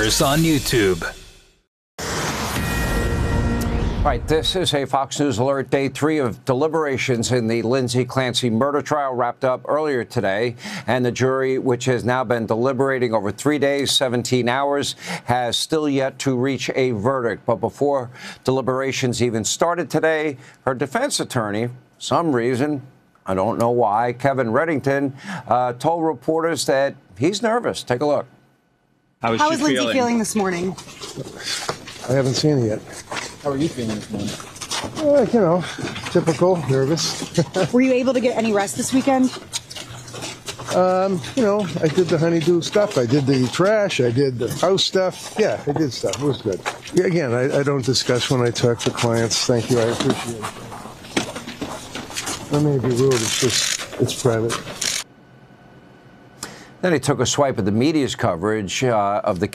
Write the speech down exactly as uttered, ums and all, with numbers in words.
Hours on YouTube. All right, this is a Fox News alert. Day three of deliberations in the Lindsay Clancy murder trial wrapped up earlier today. And the jury, which has now been deliberating over three days, seventeen hours, has still yet to reach a verdict. But before deliberations even started today, her defense attorney, for some reason, I don't know why, Kevin Reddington, uh, told reporters that he's nervous. Take a look. How is, How she is Lindsay feeling? feeling this morning? I haven't seen it yet. How are you feeling this morning? Uh, you know, typical, nervous. Were you able to get any rest this weekend? um, you know, I did the honeydew stuff. I did the trash. I did the house stuff. Yeah, I did stuff. It was good. Yeah, again, I, I don't discuss when I talk to clients. Thank you. I appreciate it. I may be rude. It's just, it's private. Then he took a swipe at the media's coverage uh, of the